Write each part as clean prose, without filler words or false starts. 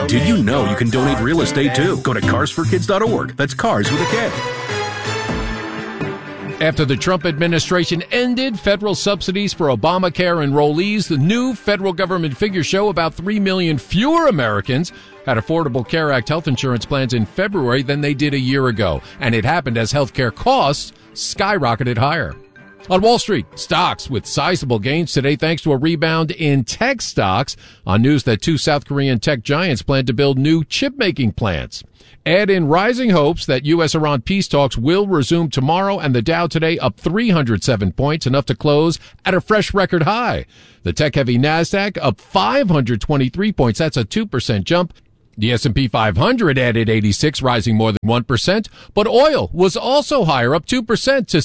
Did you know you can donate real estate too? Go to carsforkids.org. That's cars with a K. After the Trump administration ended federal subsidies for Obamacare enrollees, the new federal government figures show about 3 million fewer Americans had Affordable Care Act health insurance plans in February than they did a year ago. And it happened as healthcare costs skyrocketed higher. On Wall Street, stocks with sizable gains today thanks to a rebound in tech stocks on news that 2 South Korean tech giants plan to build new chip-making plants. Add in rising hopes that U.S.-Iran peace talks will resume tomorrow, and the Dow today up 307 points, enough to close at a fresh record high. The tech-heavy NASDAQ up 523 points. That's a 2% jump. The S&P 500 added 86, rising more than 1%. But oil was also higher, up 2% to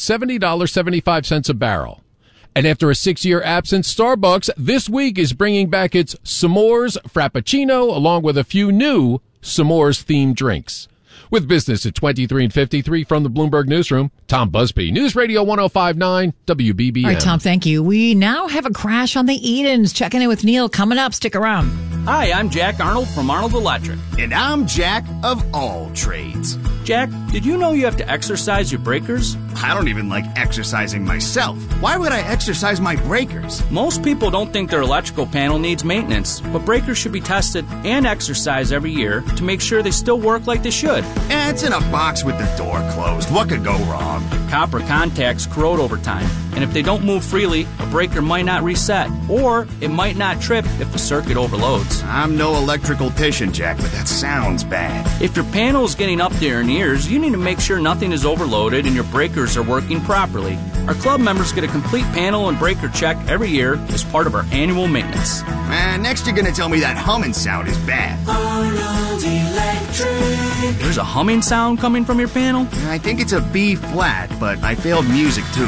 $70.75 a barrel. And after a 6-year absence, Starbucks this week is bringing back its S'mores Frappuccino, along with a few new S'mores-themed drinks. With business at 23 and 53 from the Bloomberg Newsroom, Tom Busby, News Radio 105.9 WBBM. All right, Tom, thank you. We now have a crash on the Edens. Checking in with Neil coming up. Stick around. Hi, I'm Jack Arnold from Arnold Electric. And I'm Jack of All Trades. Jack, did you know you have to exercise your breakers? I don't even like exercising myself. Why would I exercise my breakers? Most people don't think their electrical panel needs maintenance, but breakers should be tested and exercised every year to make sure they still work like they should. It's in a box with the door closed. What could go wrong? Copper contacts corrode over time, and if they don't move freely, a breaker might not reset, or it might not trip if the circuit overloads. I'm no electricaltician, Jack, but that sounds bad. If your panel is getting up there in years, you need to make sure nothing is overloaded and your breakers are working properly. Our club members get a complete panel and breaker check every year as part of our annual maintenance. Next you're going to tell me that humming sound is bad. Arnold Electric. There's a humming sound coming from your panel? I think it's a B flat, but I failed music too.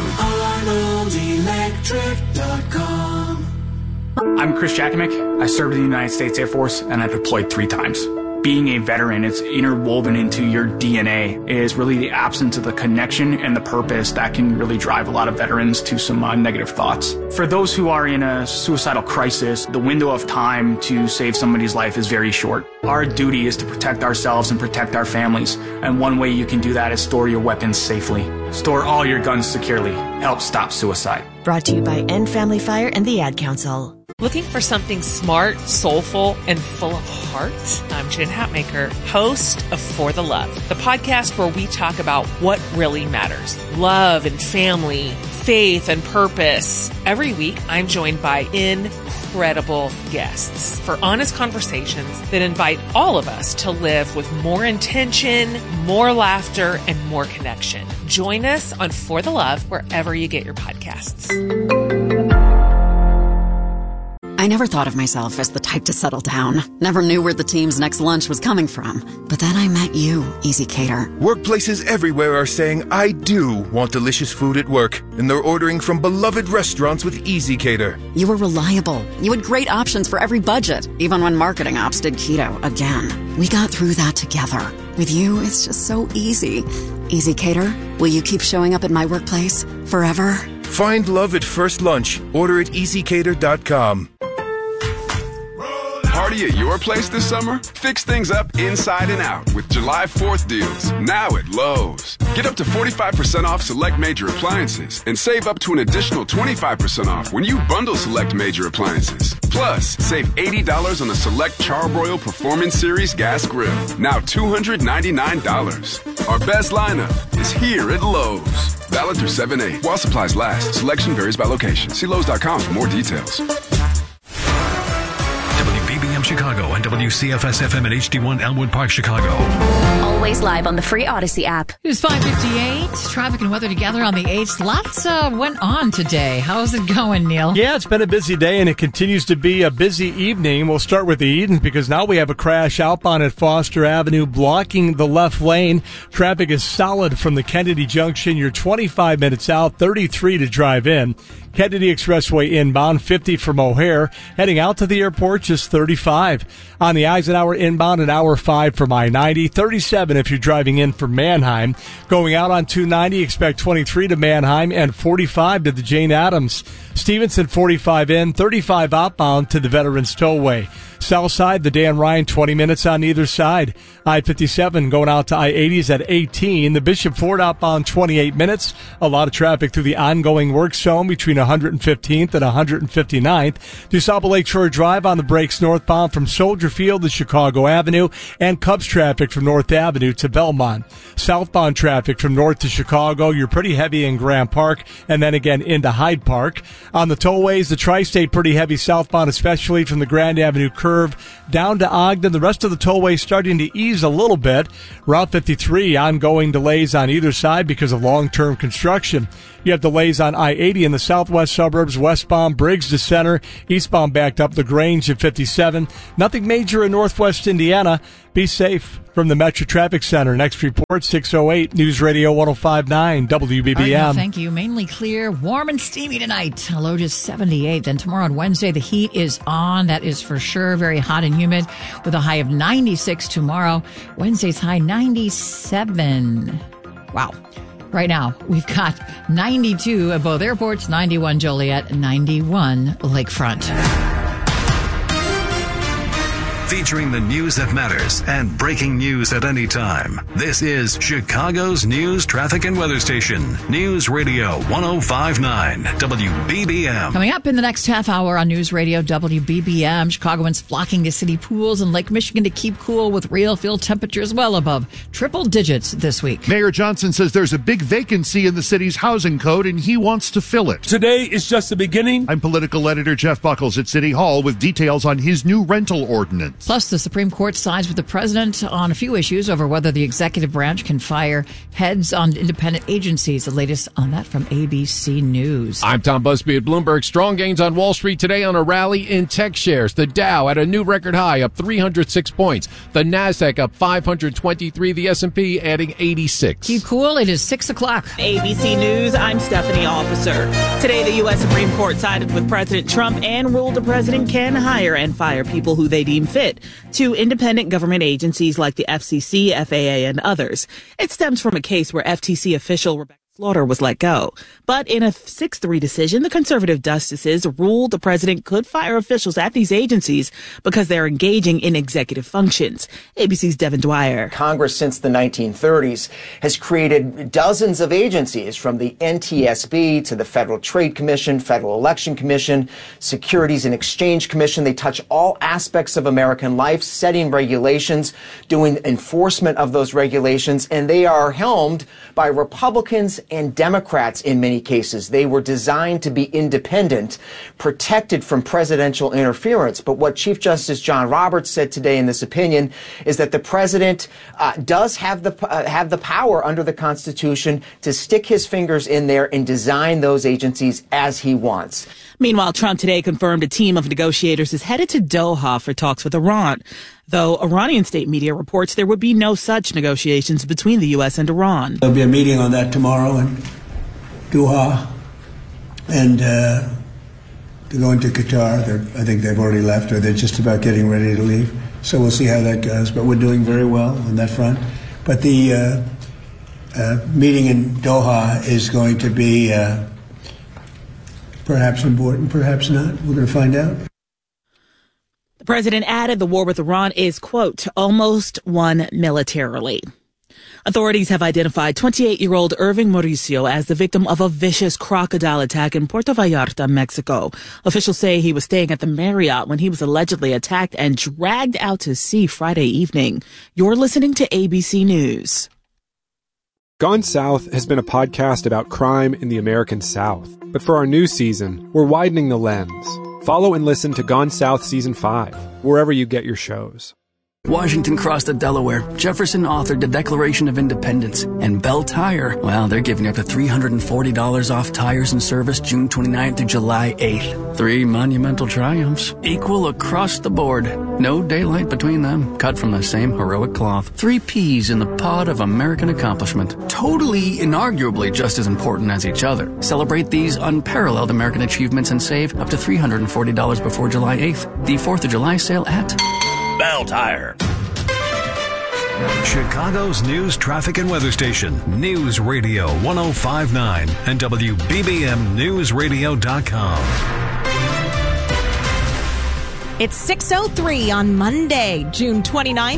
ArnoldElectric.com. I'm Chris Jakimick. I served in the United States Air Force and I deployed 3 times. Being a veteran, it's interwoven into your DNA. It is really the absence of the connection and the purpose that can really drive a lot of veterans to some negative thoughts. For those who are in a suicidal crisis, the window of time to save somebody's life is very short. Our duty is to protect ourselves and protect our families. And one way you can do that is store your weapons safely. Store all your guns securely. Help stop suicide. Brought to you by End Family Fire and the Ad Council. Looking for something smart, soulful, and full of heart? I'm Jen Hatmaker, host of For the Love, the podcast where we talk about what really matters. Love and family, faith and purpose. Every week, I'm joined by incredible guests for honest conversations that invite all of us to live with more intention, more laughter, and more connection. Join us on For the Love wherever you get your podcasts. I never thought of myself as the type to settle down. Never knew where the team's next lunch was coming from. But then I met you, Easy Cater. Workplaces everywhere are saying, I do want delicious food at work. And they're ordering from beloved restaurants with Easy Cater. You were reliable. You had great options for every budget, even when marketing ops did keto again. We got through that together. With you, it's just so easy. Easy Cater, will you keep showing up at my workplace forever? Find love at first lunch. Order at easycater.com. Party at your place this summer? Fix things up inside and out with July 4th deals, now at Lowe's. Get up to 45% off select major appliances and save up to an additional 25% off when you bundle select major appliances. Plus, save $80 on a select Charbroil Performance Series gas grill, now $299. Our best lineup is here at Lowe's. Valid through 7/8 while supplies last. Selection varies by location. See Lowe's.com for more details. WBBM Chicago and WCFS-FM at HD1 Elmwood Park, Chicago. Always live on the free Odyssey app. It is 5:58. Traffic and weather together on the 8th. Lots went on today. How's it going, Neil? Yeah, it's been a busy day, and it continues to be a busy evening. We'll start with the Eden because now we have a crash outbound at Foster Avenue blocking the left lane. Traffic is solid from the Kennedy Junction. You're 25 minutes out, 33 to drive in. Kennedy Expressway inbound, 50 from O'Hare. Heading out to the airport, just 35. On the Eisenhower inbound, an hour 5 from I-90. 37 if you're driving in from Manheim. Going out on 290, expect 23 to Manheim and 45 to the Jane Addams. Stevenson, 45 in, 35 outbound to the Veterans Tollway. South side, the Dan Ryan, 20 minutes on either side. I-57 going out to I-80s at 18. The Bishop Ford outbound, 28 minutes. A lot of traffic through the ongoing work zone between 115th and 159th. DuSable Lakeshore Drive on the brakes northbound from Soldier Field to Chicago Avenue, and Cubs traffic from North Avenue to Belmont. Southbound traffic from North to Chicago, you're pretty heavy in Grant Park, and then again into Hyde Park. On the tollways, the Tri-State pretty heavy southbound, especially from the Grand Avenue curve down to Ogden. The rest of the tollway starting to ease a little bit. Route 53, ongoing delays on either side because of long-term construction. You have delays on I-80 in the southwest suburbs, westbound Briggs to Center, eastbound backed up LaGrange at 57. Nothing major in northwest Indiana. Be safe. From the Metro Traffic Center, next report, 6:08, News Radio 105.9 WBBM. Thank you. Mainly clear, warm and steamy tonight. Low to 78. Then tomorrow on Wednesday, the heat is on. That is for sure. Very hot and humid with a high of 96 tomorrow. Wednesday's high 97. Wow. Right now, we've got 92 at both airports, 91 Joliet, 91 Lakefront. Featuring the news that matters and breaking news at any time. This is Chicago's news, traffic, and weather station. News Radio 105.9 WBBM. Coming up in the next half hour on News Radio WBBM, Chicagoans flocking to city pools in Lake Michigan to keep cool with real field temperatures well above triple digits this week. Mayor Johnson says there's a big vacancy in the city's housing code and he wants to fill it. Today is just the beginning. I'm political editor Jeff Buckles at City Hall with details on his new rental ordinance. Plus, the Supreme Court sides with the president on a few issues over whether the executive branch can fire heads on independent agencies. The latest on that from ABC News. I'm Tom Busby at Bloomberg. Strong gains on Wall Street today on a rally in tech shares. The Dow at a new record high, up 306 points. The Nasdaq up 523. The S&P adding 86. Keep cool. It is 6 o'clock. ABC News. I'm Stephanie Officer. Today, the U.S. Supreme Court sided with President Trump and ruled the president can hire and fire people who they deem fit to independent government agencies like the FCC, FAA, and others. It stems from a case where FTC official Rebecca Slaughter was let go. But in a 6-3 decision, the conservative justices ruled the president could fire officials at these agencies because they're engaging in executive functions. ABC's Devin Dwyer. Congress since the 1930s has created dozens of agencies, from the NTSB to the Federal Trade Commission, Federal Election Commission, Securities and Exchange Commission. They touch all aspects of American life, setting regulations, doing enforcement of those regulations, and they are helmed by Republicans and Democrats in many cases. They were designed to be independent, protected from presidential interference. But what Chief Justice John Roberts said today in this opinion is that the president does have the power under the Constitution to stick his fingers in there and design those agencies as he wants. Meanwhile, Trump today confirmed a team of negotiators is headed to Doha for talks with Iran, though Iranian state media reports there would be no such negotiations between the U.S. and Iran. There'll be a meeting on that tomorrow in Doha, and to go into Qatar. I think they've already left, or they're just about getting ready to leave. So we'll see how that goes. But we're doing very well on that front. But the meeting in Doha is going to be perhaps important, perhaps not. We're going to find out. The president added the war with Iran is, quote, almost won militarily. Authorities have identified 28-year-old Irving Mauricio as the victim of a vicious crocodile attack in Puerto Vallarta, Mexico. Officials say he was staying at the Marriott when he was allegedly attacked and dragged out to sea Friday evening. You're listening to ABC News. Gone South has been a podcast about crime in the American South. But for our new season, we're widening the lens. Follow and listen to Gone South Season 5, wherever you get your shows. Washington crossed the Delaware. Jefferson authored the Declaration of Independence. And Bell Tire, well, they're giving up to $340 off tires and service June 29th through July 8th. 3 monumental triumphs, equal across the board. No daylight between them, cut from the same heroic cloth. 3 peas in the pod of American accomplishment. Totally, inarguably just as important as each other. Celebrate these unparalleled American achievements and save up to $340 before July 8th. The 4th of July sale at Bell Tire. Chicago's news, traffic, and weather station. News Radio 105.9 and WBBMNewsRadio.com. It's 6:03 on Monday, June 29th,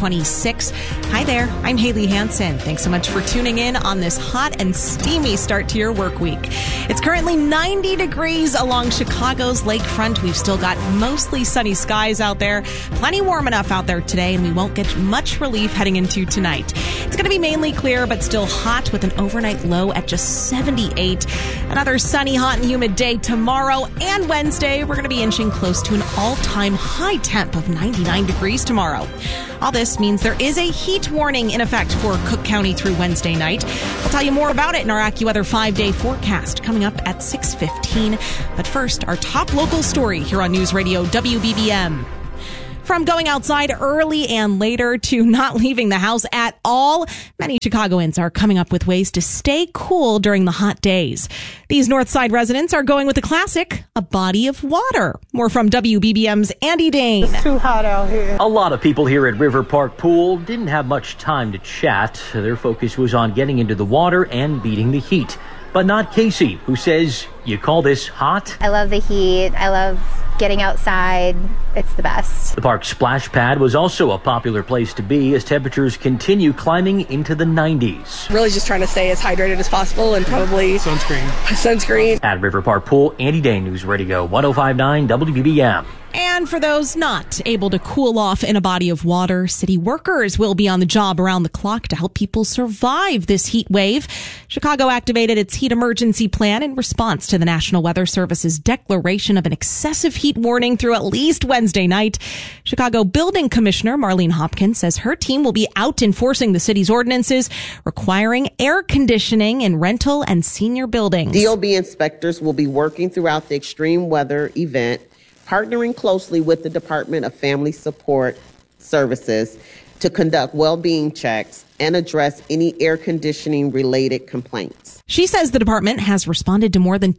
2026. Hi there, I'm Haley Hansen. Thanks so much for tuning in on this hot and steamy start to your work week. It's currently 90 degrees along Chicago's lakefront. We've still got mostly sunny skies out there. Plenty warm enough out there today, and we won't get much relief heading into tonight. It's going to be mainly clear, but still hot with an overnight low at just 78. Another sunny, hot, and humid day tomorrow and Wednesday. We're going to be inching close to an all-time high temp of 99 degrees tomorrow. All this means there is a heat warning in effect for Cook County through Wednesday night. We'll tell you more about it in our AccuWeather 5-day forecast coming up at 6:15. But first, our top local story here on News Radio WBBM. From going outside early and later to not leaving the house at all, many Chicagoans are coming up with ways to stay cool during the hot days. These Northside residents are going with the classic, a body of water. More from WBBM's Andy Dane. It's too hot out here. A lot of people here at River Park Pool didn't have much time to chat. Their focus was on getting into the water and beating the heat. But not Casey, who says, you call this hot? I love the heat. I love getting outside. It's the best. The park's splash pad was also a popular place to be as temperatures continue climbing into the 90s. Really just trying to stay as hydrated as possible and probably sunscreen. At River Park Pool, Andy Dane, News Radio 105.9 WBBM. And for those not able to cool off in a body of water, city workers will be on the job around the clock to help people survive this heat wave. Chicago activated its heat emergency plan in response to the National Weather Service's declaration of an excessive heat warning through at least Wednesday night. Chicago Building Commissioner Marlene Hopkins says her team will be out enforcing the city's ordinances requiring air conditioning in rental and senior buildings. DOB inspectors will be working throughout the extreme weather event, partnering closely with the Department of Family Support Services to conduct well-being checks and address any air conditioning related complaints. She says the department has responded to more than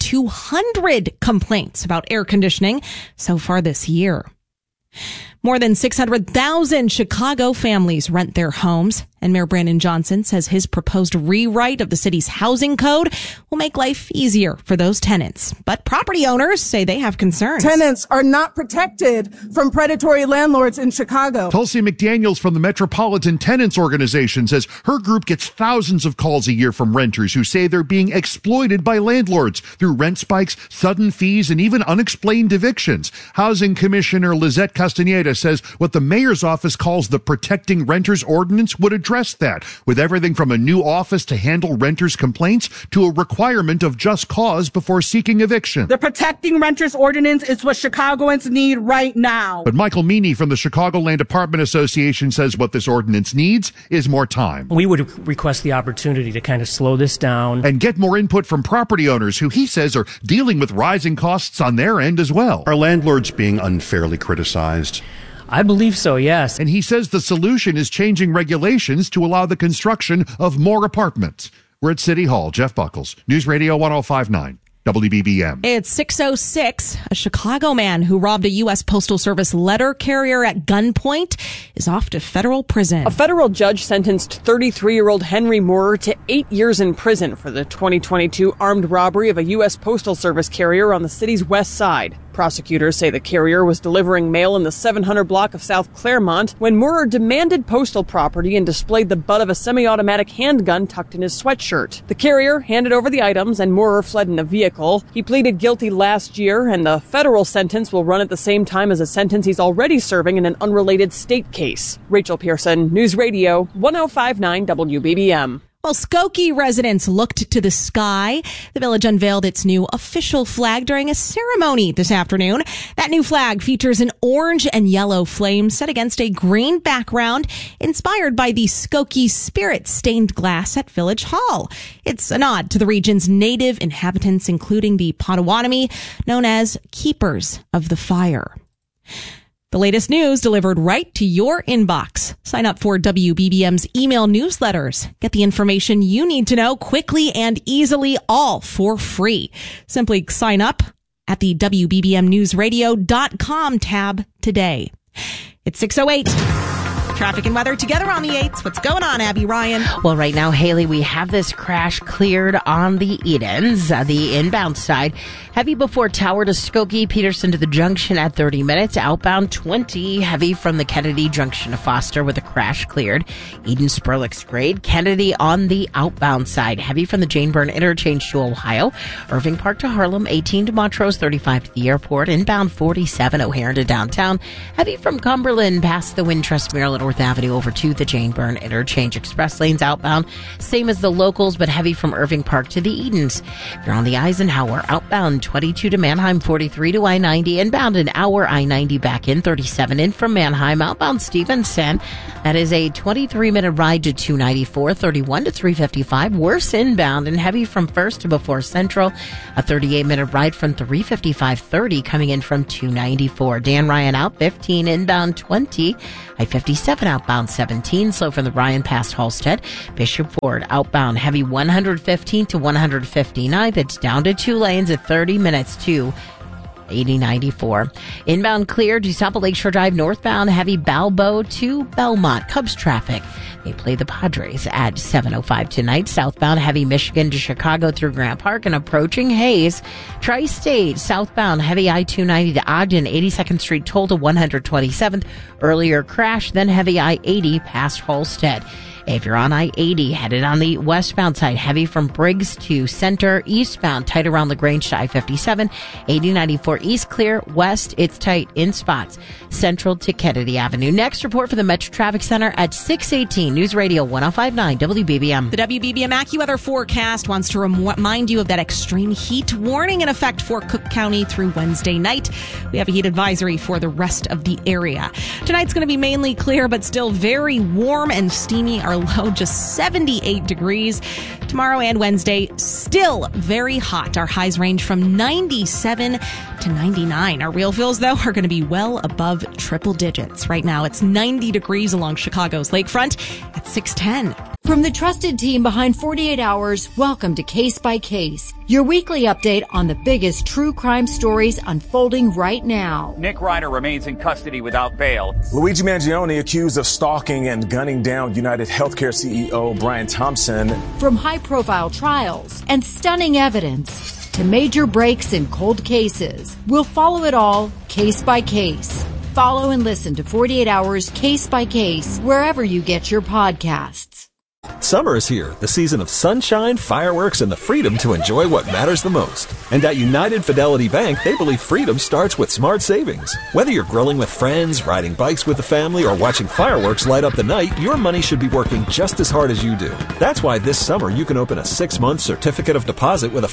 200 complaints about air conditioning so far this year. More than 600,000 Chicago families rent their homes, and Mayor Brandon Johnson says his proposed rewrite of the city's housing code will make life easier for those tenants. But property owners say they have concerns. Tenants are not protected from predatory landlords in Chicago. Tulsi McDaniels from the Metropolitan Tenants Organization says her group gets thousands of calls a year from renters who say they're being exploited by landlords through rent spikes, sudden fees, and even unexplained evictions. Housing Commissioner Lizette Castaneda says what the mayor's office calls the Protecting Renters Ordinance would address that, with everything from a new office to handle renters' complaints to a requirement of just cause before seeking eviction. The Protecting Renters Ordinance is what Chicagoans need right now. But Michael Meany from the Chicagoland Apartment Association says what this ordinance needs is more time. We would request the opportunity to kind of slow this down and get more input from property owners who he says are dealing with rising costs on their end as well. Are landlords being unfairly criticized? I believe so, yes. And he says the solution is changing regulations to allow the construction of more apartments. We're at City Hall. Jeff Buckles, News Radio 105.9. WBBM. It's 6:06. A Chicago man who robbed a U.S. Postal Service letter carrier at gunpoint is off to federal prison. A federal judge sentenced 33-year-old Henry Moorer to 8 years in prison for the 2022 armed robbery of a U.S. Postal Service carrier on the city's west side. Prosecutors say the carrier was delivering mail in the 700 block of South Claremont when Moorer demanded postal property and displayed the butt of a semi-automatic handgun tucked in his sweatshirt. The carrier handed over the items and Moorer fled in a vehicle. He pleaded guilty last year, and the federal sentence will run at the same time as a sentence he's already serving in an unrelated state case. Rachel Pearson, News Radio 105.9 WBBM. While Skokie residents looked to the sky, the village unveiled its new official flag during a ceremony this afternoon. That new flag features an orange and yellow flame set against a green background, inspired by the Skokie spirit stained glass at Village Hall. It's a nod to the region's native inhabitants, including the Potawatomi, known as Keepers of the Fire. The latest news delivered right to your inbox. Sign up for WBBM's email newsletters. Get the information you need to know quickly and easily, all for free. Simply sign up at the WBBMnewsradio.com tab today. It's 6:08. Traffic and weather together on the 8s. What's going on, Abby Ryan? Well, right now, Haley, we have this crash cleared on the Edens, the inbound side. Heavy before Tower to Skokie, Peterson to the junction at 30 minutes. Outbound 20. Heavy from the Kennedy Junction to Foster with a crash cleared. Eden Sperlick's grade. Kennedy on the outbound side. Heavy from the Jane Byrne interchange to Ohio. Irving Park to Harlem. 18 to Montrose. 35 to the airport. Inbound 47. O'Hare to downtown. Heavy from Cumberland past the Wintrust Maryland North Avenue over to the Jane Byrne interchange. Express lanes outbound. Same as the locals, but heavy from Irving Park to the Edens. If you're on the Eisenhower, outbound 22 to Manheim, 43 to I-90, inbound an hour, I-90 back in, 37 in from Manheim, outbound Stevenson. That is a 23-minute ride to 294, 31 to 355, worse inbound and heavy from First to before Central, a 38-minute ride from 355-30 coming in from 294. Dan Ryan out, 15, inbound 20, I-57 outbound 17, slow from the Ryan past Halstead, Bishop Ford outbound heavy 115 to 159, it's down to 2 lanes at 30 minutes to 8094. Inbound clear to South Lakeshore Drive northbound, heavy Balbo to Belmont. Cubs traffic. They play the Padres at 7:05 tonight. Southbound, heavy Michigan to Chicago through Grant Park and approaching Hayes. Tri-State, southbound, heavy I-290 to Ogden, 82nd Street toll to 127th. Earlier crash, then heavy I-80 past Halstead. If you're on I-80, headed on the westbound side, heavy from Briggs to Center, eastbound, tight around LaGrange to I-57, 8094 east clear, west, it's tight in spots, Central to Kennedy Avenue. Next report for the Metro Traffic Center at 6:18, News Radio 105.9 WBBM. The WBBM AccuWeather forecast wants to remind you of that extreme heat warning in effect for Cook County through Wednesday night. We have a heat advisory for the rest of the area. Tonight's going to be mainly clear, but still very warm and steamy. Our low just 78 degrees. Tomorrow and Wednesday, still very hot. Our highs range from 97 to 99. Our real feels, though, are going to be well above triple digits. Right now, it's 90 degrees along Chicago's lakefront at 610. From the trusted team behind 48 Hours, welcome to Case by Case, your weekly update on the biggest true crime stories unfolding right now. Nick Reiner remains in custody without bail. Luigi Mangione accused of stalking and gunning down United Healthcare CEO Brian Thompson. From high-profile trials and stunning evidence to major breaks in cold cases, we'll follow it all case by case. Follow and listen to 48 Hours Case by Case wherever you get your podcasts. Summer is here, the season of sunshine, fireworks, and the freedom to enjoy what matters the most. And at United Fidelity Bank, they believe freedom starts with smart savings. Whether you're grilling with friends, riding bikes with the family, or watching fireworks light up the night, your money should be working just as hard as you do. That's why this summer you can open a 6-month certificate of deposit with a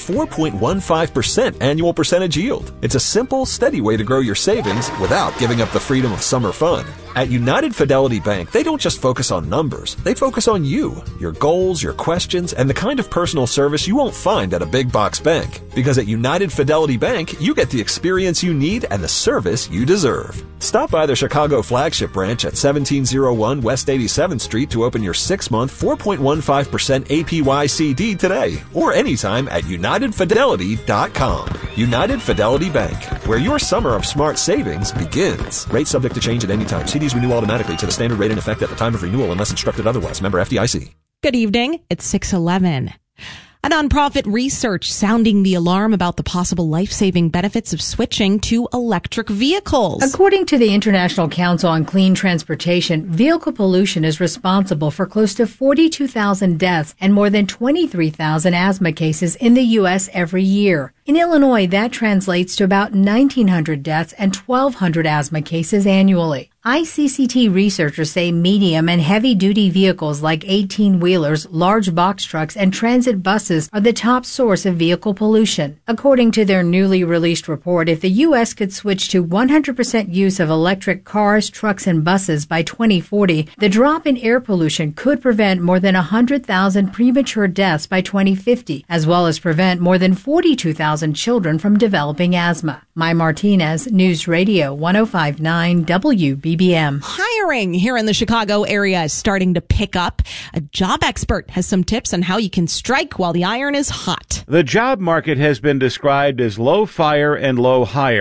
4.15% annual percentage yield. It's a simple, steady way to grow your savings without giving up the freedom of summer fun. At United Fidelity Bank, they don't just focus on numbers. They focus on you, your goals, your questions, and the kind of personal service you won't find at a big box bank. Because at United Fidelity Bank, you get the experience you need and the service you deserve. Stop by their Chicago flagship branch at 1701 West 87th Street to open your 6-month 4.15% APY CD today, or anytime at UnitedFidelity.com. United Fidelity Bank, where your summer of smart savings begins. Rates subject to change at any time. CDs renew automatically to the standard rate in effect at the time of renewal unless instructed otherwise. Member FDIC. Good evening. It's 6:11. A nonprofit research sounding the alarm about the possible life-saving benefits of switching to electric vehicles. According to the International Council on Clean Transportation, vehicle pollution is responsible for close to 42,000 deaths and more than 23,000 asthma cases in the U.S. every year. In Illinois, that translates to about 1,900 deaths and 1,200 asthma cases annually. ICCT researchers say medium and heavy-duty vehicles like 18-wheelers, large box trucks, and transit buses are the top source of vehicle pollution. According to their newly released report, if the U.S. could switch to 100% use of electric cars, trucks, and buses by 2040, the drop in air pollution could prevent more than 100,000 premature deaths by 2050, as well as prevent more than 42,000 children from developing asthma. Mai Martinez, News Radio 105.9 WBBM. Hiring here in the Chicago area is starting to pick up. A job expert has some tips on how you can strike while the iron is hot. The job market has been described as low fire and low hire.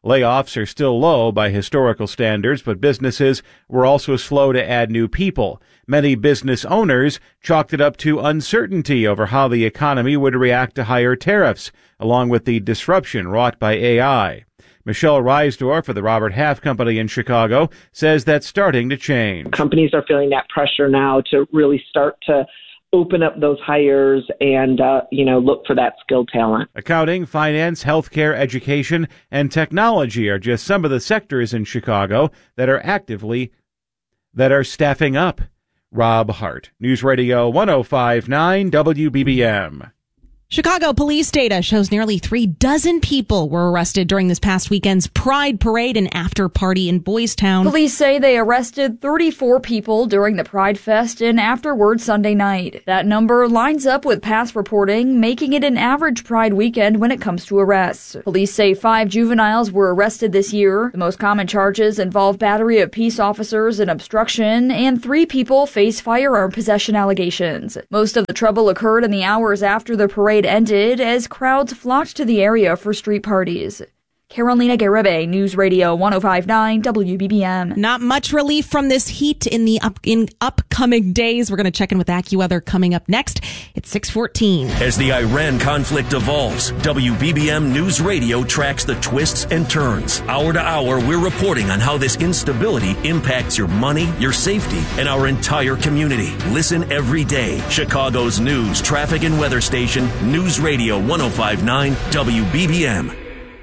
Layoffs are still low by historical standards, but businesses were also slow to add new people. Many business owners chalked it up to uncertainty over how the economy would react to higher tariffs, along with the disruption wrought by AI. Michelle Reisdorf of the Robert Half Company in Chicago says that's starting to change. Companies are feeling that pressure now to really start to open up those hires and, look for that skilled talent. Accounting, finance, healthcare, education, and technology are just some of the sectors in Chicago that are staffing up. Rob Hart, News Radio 105.9 WBBM. Chicago police data shows nearly 36 people were arrested during this past weekend's Pride Parade and after party in Boys Town. Police say they arrested 34 people during the Pride Fest and afterward Sunday night. That number lines up with past reporting, making it an average Pride weekend when it comes to arrests. Police say 5 juveniles were arrested this year. The most common charges involve battery of peace officers and obstruction, and 3 people face firearm possession allegations. Most of the trouble occurred in the hours after the parade ended as crowds flocked to the area for street parties. Carolina Garibay, News Radio 105.9 WBBM. Not much relief from this heat in upcoming days. We're going to check in with AccuWeather coming up next. It's 6:14. As the Iran conflict evolves, WBBM News Radio tracks the twists and turns. Hour to hour, we're reporting on how this instability impacts your money, your safety, and our entire community. Listen every day. Chicago's news, traffic, and weather station, News Radio 105.9 WBBM.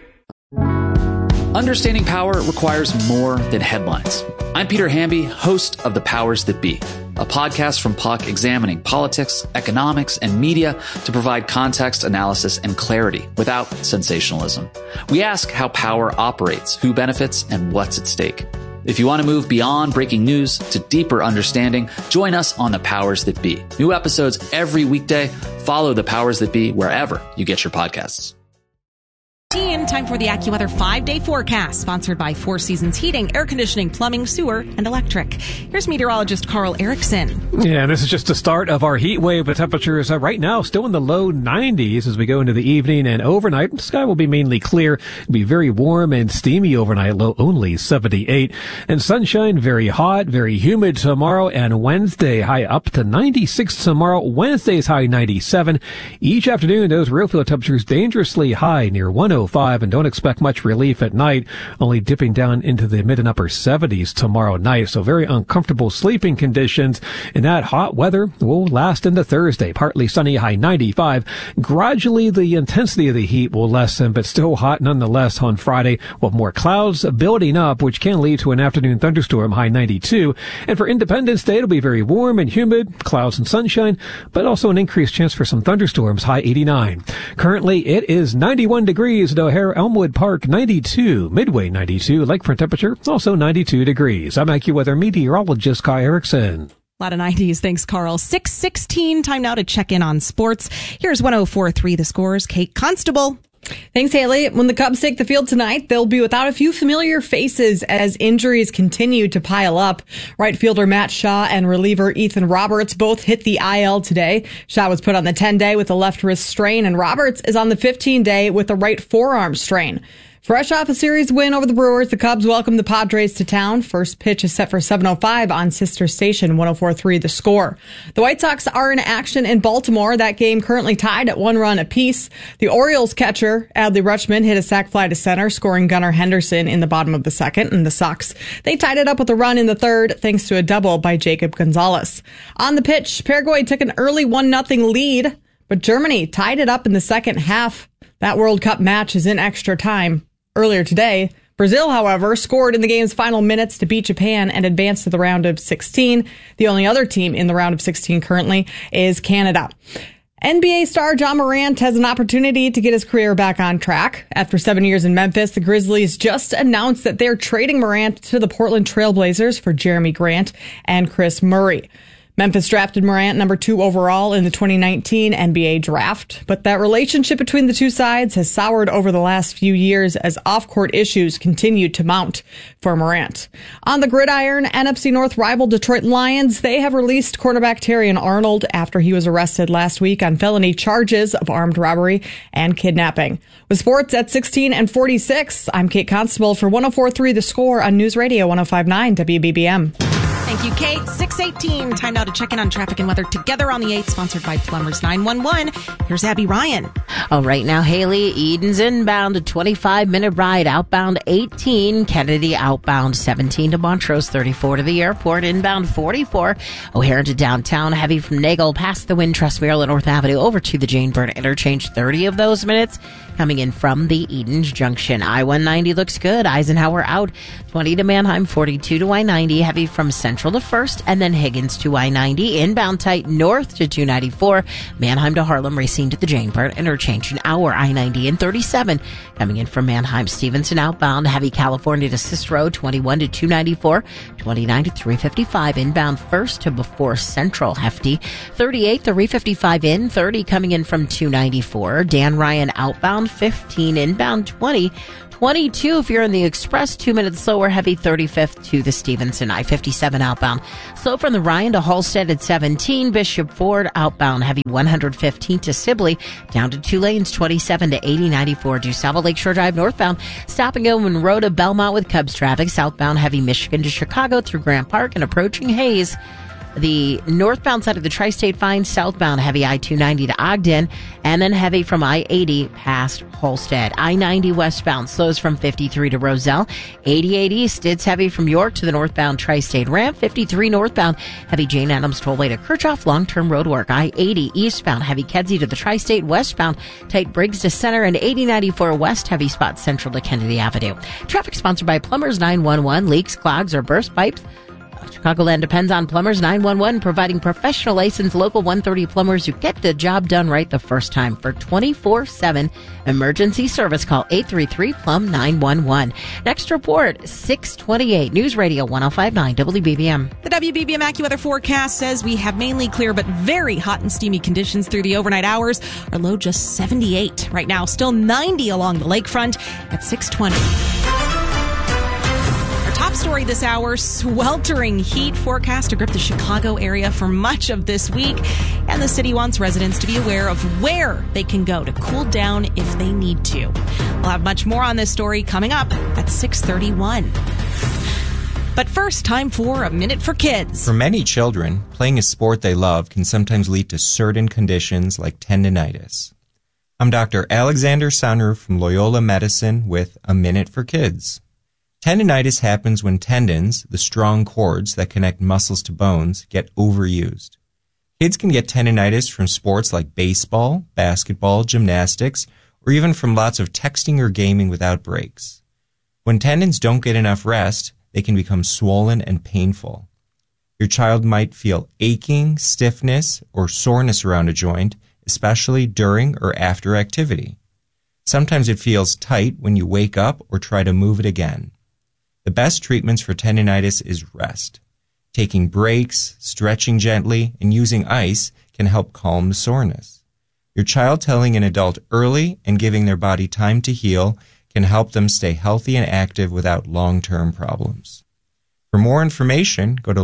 Understanding power requires more than headlines. I'm Peter Hamby, host of The Powers That Be, a podcast from Puck examining politics, economics, and media to provide context, analysis, and clarity without sensationalism. We ask how power operates, who benefits, and what's at stake. If you want to move beyond breaking news to deeper understanding, join us on The Powers That Be. New episodes every weekday. Follow The Powers That Be wherever you get your podcasts. Time for the AccuWeather 5-day forecast, sponsored by Four Seasons Heating, Air Conditioning, Plumbing, Sewer, and Electric. Here's meteorologist Carl Erickson. Yeah, this is just the start of our heat wave. The temperatures are right now still in the low 90s as we go into the evening and overnight. The sky will be mainly clear. It'll be very warm and steamy overnight, low only 78. And sunshine, very hot, very humid tomorrow and Wednesday, high up to 96 tomorrow. Wednesday's high 97. Each afternoon, those real field temperatures dangerously high near 105. And don't expect much relief at night, only dipping down into the mid and upper 70s tomorrow night. So very uncomfortable sleeping conditions. And that hot weather will last into Thursday. Partly sunny, high 95. Gradually, the intensity of the heat will lessen, but still hot nonetheless on Friday, with more clouds building up, which can lead to an afternoon thunderstorm, high 92. And for Independence Day, it'll be very warm and humid, clouds and sunshine, but also an increased chance for some thunderstorms, high 89. Currently, it is 91 degrees at O'Hare Elmwood Park, 92, Midway 92, lakefront temperature also 92 degrees. I'm AccuWeather meteorologist Kai Erickson. A lot of 90s. Thanks, Carl. 6:16. Time now to check in on sports. Here's 104.3 The Score's Kate Constable. Thanks, Haley. When the Cubs take the field tonight, they'll be without a few familiar faces as injuries continue to pile up. Right fielder Matt Shaw and reliever Ethan Roberts both hit the IL today. Shaw was put on the 10-day with a left wrist strain, and Roberts is on the 15-day with a right forearm strain. Fresh off a series win over the Brewers, the Cubs welcome the Padres to town. First pitch is set for 7:05 on sister station 104.3 The Score. The White Sox are in action in Baltimore. That game currently tied at 1 run apiece. The Orioles catcher Adley Rutschman hit a sac fly to center, scoring Gunnar Henderson in the bottom of the second. And the Sox, they tied it up with a run in the third thanks to a double by Jacob Gonzalez. On the pitch, Paraguay took an early 1-0 lead, but Germany tied it up in the second half. That World Cup match is in extra time. Earlier today, Brazil, however, scored in the game's final minutes to beat Japan and advance to the round of 16. The only other team in the round of 16 currently is Canada. NBA star Ja Morant has an opportunity to get his career back on track. After 7 years in Memphis, the Grizzlies just announced that they're trading Morant to the Portland Trail Blazers for Jeremy Grant and Chris Murray. Memphis drafted Morant number 2 overall in the 2019 NBA draft, but that relationship between the two sides has soured over the last few years as off-court issues continue to mount for Morant. On the gridiron, NFC North rival Detroit Lions, they have released cornerback Terrion Arnold after he was arrested last week on felony charges of armed robbery and kidnapping. With sports at 16 and 46, I'm Kate Constable for 104.3 The Score on News Radio 105.9 WBBM. Thank you, Kate. 6:18. Time now to check in on traffic and weather together on the 8th, sponsored by Plumbers 911. Here's Abby Ryan. All right, now, Haley, Eden's inbound, a 25-minute ride. Outbound 18. Kennedy outbound 17 to Montrose, 34 to the airport. Inbound 44. O'Hare to downtown. Heavy from Nagel past the Wintrust Maryland North Avenue over to the Jane Byrne interchange. 30 of those minutes coming in from the Edens Junction. I-190 looks good. Eisenhower out. 20 to Manheim, 42 to I-90. Heavy from Central to First, and then Higgins to I-90. Inbound tight north to 294. Manheim to Harlem, Racine to the Jane Byrne interchange. An hour I-90 and 37 coming in from Manheim. Stevenson outbound. Heavy California to Cicero, 21 to 294. 29 to 355. Inbound First to before Central. Hefty. 38 to 355 in. 30 coming in from 294. Dan Ryan outbound. 15 inbound. 20. 22 if you're in the Express, 2 minutes slower. Heavy 35th to the Stevenson. I-57 outbound. Slow from the Ryan to Halstead at 17. Bishop Ford outbound. Heavy 115 to Sibley. Down to 2 lanes, 27 to 80. 94 DuSable Lakeshore Drive northbound. Stopping at Monroe to Belmont with Cubs traffic. Southbound heavy Michigan to Chicago through Grant Park and approaching Hayes. The northbound side of the Tri-State finds southbound heavy I-290 to Ogden, and then heavy from I-80 past Halstead. I-90 westbound slows from 53 to Roselle. 88 east, it's heavy from York to the northbound Tri-State ramp. 53 northbound heavy Jane Addams tollway to Kirchhoff, long-term road work. I-80 eastbound heavy Kedzie to the Tri-State westbound, tight Briggs to Center, and 80-94 west heavy spot central to Kennedy Avenue. Traffic sponsored by Plumbers 911. Leaks, clogs, or burst pipes. Chicagoland depends on Plumbers 911, providing professional licensed local 130 plumbers who get the job done right the first time. For 24/7 emergency service, call 833-PLUM-911. Next report, 6:28, News Radio 105.9 WBBM. The WBBM AccuWeather forecast says we have mainly clear but very hot and steamy conditions through the overnight hours. Our low just 78. Right now, still 90 along the lakefront at 6:20. Top story this hour, sweltering heat forecast to grip the Chicago area for much of this week. And the city wants residents to be aware of where they can go to cool down if they need to. We'll have much more on this story coming up at 6:31. But first, time for A Minute for Kids. For many children, playing a sport they love can sometimes lead to certain conditions like tendinitis. I'm Dr. Alexander Sanru from Loyola Medicine with A Minute for Kids. Tendinitis happens when tendons, the strong cords that connect muscles to bones, get overused. Kids can get tendinitis from sports like baseball, basketball, gymnastics, or even from lots of texting or gaming without breaks. When tendons don't get enough rest, they can become swollen and painful. Your child might feel aching, stiffness, or soreness around a joint, especially during or after activity. Sometimes it feels tight when you wake up or try to move it again. The best treatments for tendinitis is rest. Taking breaks, stretching gently, and using ice can help calm the soreness. Your child telling an adult early and giving their body time to heal can help them stay healthy and active without long-term problems. For more information, go to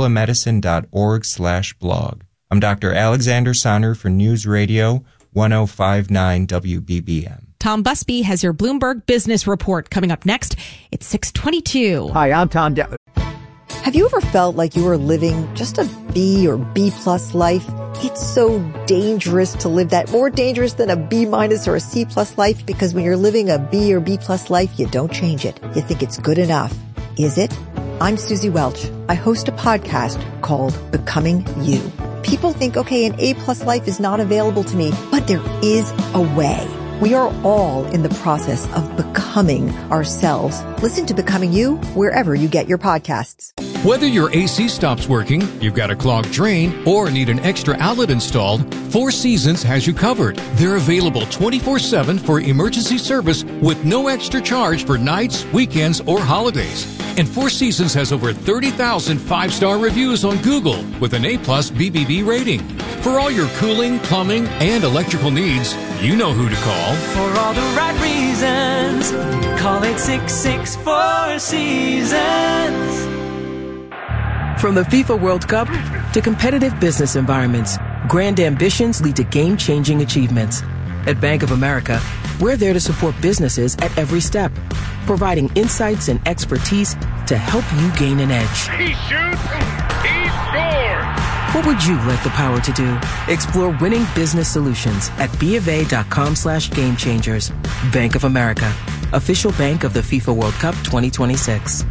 loyolamedicine.org/blog. I'm Dr. Alexander Sanru for News Radio 105.9 WBBM. Tom Busby has your Bloomberg Business Report coming up next. It's 6:22. Hi, I'm Tom. Have you ever felt like you were living just a B or B plus life? It's so dangerous to live that, more dangerous than a B minus or a C plus life, because when you're living a B or B plus life, you don't change it. You think it's good enough. Is it? I'm Susie Welch. I host a podcast called Becoming You. People think, okay, an A plus life is not available to me, but there is a way. We are all in the process of becoming ourselves. Listen to Becoming You wherever you get your podcasts. Whether your AC stops working, you've got a clogged drain, or need an extra outlet installed, Four Seasons has you covered. They're available 24/7 for emergency service with no extra charge for nights, weekends, or holidays. And Four Seasons has over 30,000 five-star reviews on Google with an A+ BBB rating. For all your cooling, plumbing, and electrical needs, you know who to call. For all the right reasons, call 866-4 Seasons. From the FIFA World Cup to competitive business environments, grand ambitions lead to game-changing achievements. At Bank of America, we're there to support businesses at every step, providing insights and expertise to help you gain an edge. He shoots, he scores! What would you like the power to do? Explore winning business solutions at BofA.com/gamechangers. Bank of America, official bank of the FIFA World Cup 2026.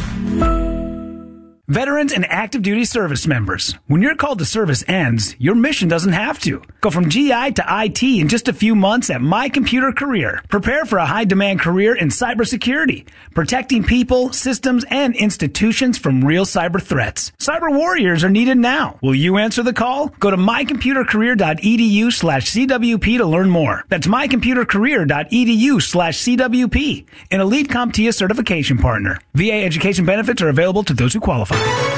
Veterans and active duty service members, when your call to service ends, your mission doesn't have to. Go from GI to IT in just a few months at My Computer Career. Prepare for a high-demand career in cybersecurity, protecting people, systems, and institutions from real cyber threats. Cyber warriors are needed now. Will you answer the call? Go to mycomputercareer.edu/CWP to learn more. That's mycomputercareer.edu/CWP, an elite CompTIA certification partner. VA education benefits are available to those who qualify.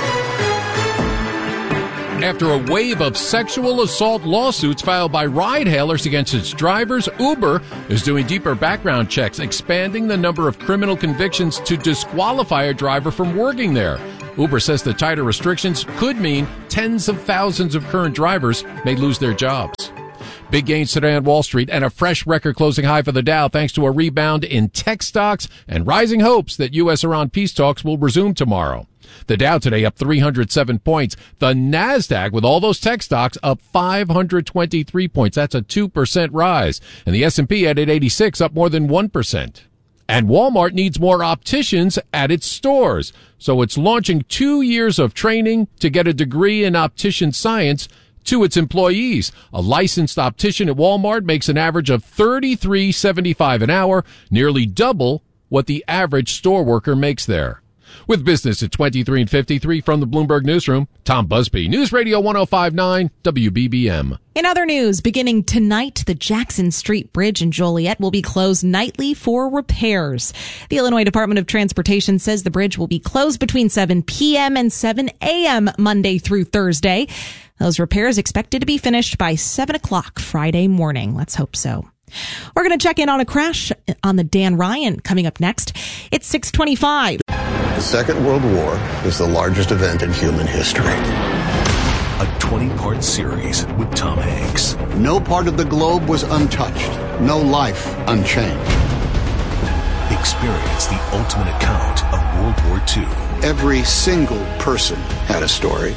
After a wave of sexual assault lawsuits filed by ride-hailers against its drivers, Uber is doing deeper background checks, expanding the number of criminal convictions to disqualify a driver from working there. Uber says the tighter restrictions could mean tens of thousands of current drivers may lose their jobs. Big gains today on Wall Street and a fresh record closing high for the Dow thanks to a rebound in tech stocks and rising hopes that U.S.-Iran peace talks will resume tomorrow. The Dow today up 307 points. The NASDAQ, with all those tech stocks, up 523 points. That's a 2% rise. And the S&P at 86, up more than 1%. And Walmart needs more opticians at its stores. So it's launching 2 years of training to get a degree in optician science to its employees. A licensed optician at Walmart makes an average of $33.75 an hour, nearly double what the average store worker makes there. With business at 23 and 53 from the Bloomberg Newsroom, Tom Busby, News Radio 105.9 WBBM. In other news, beginning tonight, the Jackson Street Bridge in Joliet will be closed nightly for repairs. The Illinois Department of Transportation says the bridge will be closed between 7 p.m. and 7 a.m. Monday through Thursday. Those repairs expected to be finished by 7 o'clock Friday morning. Let's hope so. We're going to check in on a crash on the Dan Ryan coming up next. It's 6:25. The Second World War is the largest event in human history. A 20-part series with Tom Hanks. No part of the globe was untouched. No life unchanged. Experience the ultimate account of World War II. Every single person had a story.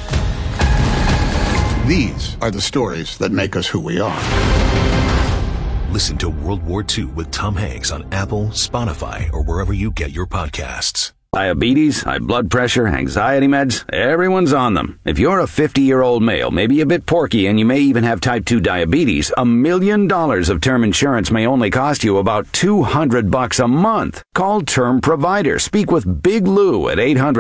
These are the stories that make us who we are. Listen to World War II with Tom Hanks on Apple, Spotify, or wherever you get your podcasts. Diabetes, high blood pressure, anxiety meds, everyone's on them. If you're a 50-year-old male, maybe a bit porky, and you may even have type 2 diabetes, $1 million of term insurance may only cost you about $200 a month. Call Term Provider. Speak with Big Lou at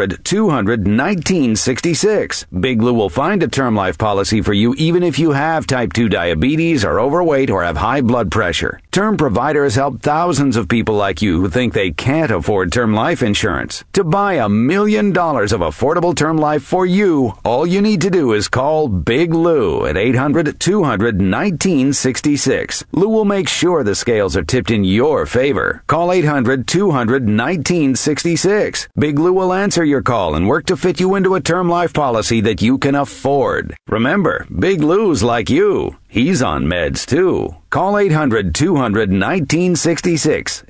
800-200-1966. Big Lou will find a term life policy for you even if you have type 2 diabetes, are overweight, or have high blood pressure. Term Provider has helped thousands of people like you who think they can't afford term life insurance. To buy $1 million of affordable term life for you, all you need to do is call Big Lou at 800-200-1966. Lou will make sure the scales are tipped in your favor. Call 800-200-1966. Big Lou will answer your call and work to fit you into a term life policy that you can afford. Remember, Big Lou's like you. He's on meds, too. Call 800-200-1966.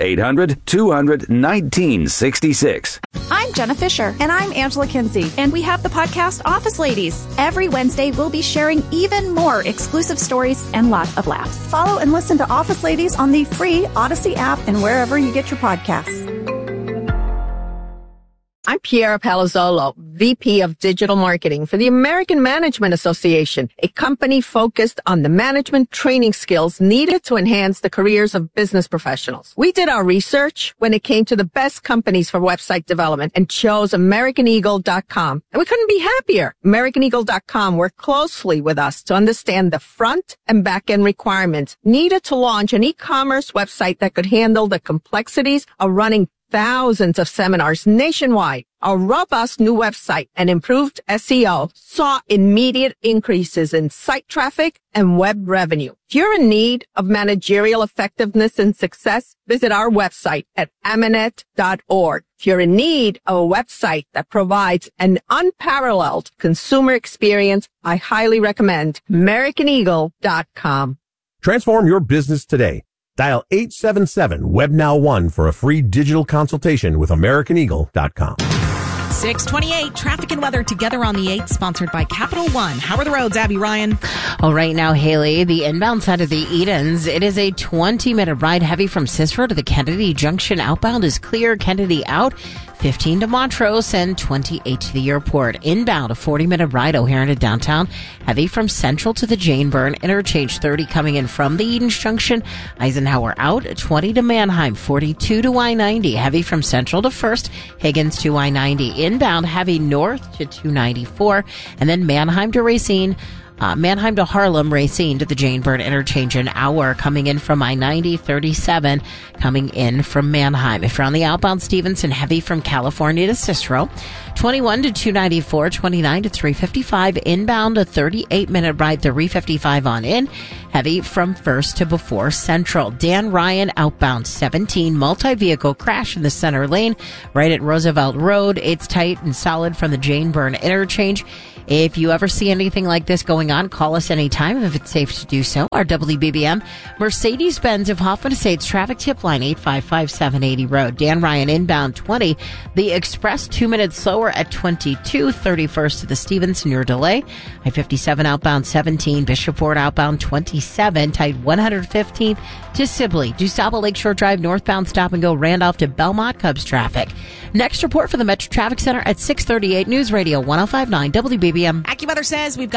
800-200-1966. I'm Jenna Fisher. And I'm Angela Kinsey. And we have the podcast Office Ladies. Every Wednesday, we'll be sharing even more exclusive stories and lots of laughs. Follow and listen to Office Ladies on the free Odyssey app and wherever you get your podcasts. I'm Piera Palazzolo, VP of Digital Marketing for the American Management Association, a company focused on the management training skills needed to enhance the careers of business professionals. We did our research when it came to the best companies for website development and chose AmericanEagle.com. And we couldn't be happier. AmericanEagle.com worked closely with us to understand the front and back end requirements needed to launch an e-commerce website that could handle the complexities of running thousands of seminars nationwide. Our robust new website and improved SEO saw immediate increases in site traffic and web revenue. If you're in need of managerial effectiveness and success, visit our website at Amanet.org. If you're in need of a website that provides an unparalleled consumer experience, I highly recommend AmericanEagle.com. Transform your business today. Dial 877-WebNow1 for a free digital consultation with AmericanEagle.com. 628 traffic and weather together on the 8th, sponsored by Capital One. How are the roads, Abby Ryan? All right now, Haley, the inbound side of the Edens, it is a 20-minute ride heavy from Cicero to the Kennedy Junction. Outbound is clear. Kennedy out. 15 to Montrose and 28 to the airport. Inbound, a 40-minute ride O'Hare to downtown. Heavy from Central to the Jane Byrne interchange. 30 coming in from the Edens Junction. Eisenhower out. 20 to Manheim. 42 to I-90. Heavy from Central to First. Higgins to I-90. Inbound, heavy north to 294. And then Manheim to Racine. Manheim to Harlem, Racine to the Jane Byrne interchange, an hour coming in from I-90, 37 coming in from Manheim. If you're on the outbound Stevenson, heavy from California to Cicero, 21 to 294, 29 to 355, inbound a 38-minute ride, 355 on in, heavy from First to before Central. Dan Ryan outbound 17, multi-vehicle crash in the center lane right at Roosevelt Road. It's tight and solid from the Jane Byrne interchange. If you ever see anything like this going on, call us anytime if it's safe to do so. Our WBBM Mercedes-Benz of Hoffman Estates traffic tip line 855-780 Road. Dan Ryan inbound 20. The Express 2 minutes slower at 22. 31st to the Stevenson, your delay. I-57 outbound 17. Bishop Ford outbound 27. Tight 115th to Sibley. DuSable Lakeshore Drive northbound stop and go Randolph to Belmont Cubs traffic. Next report for the Metro Traffic Center at 6:38 News Radio 105.9 WBBM. AccuWeather says we've got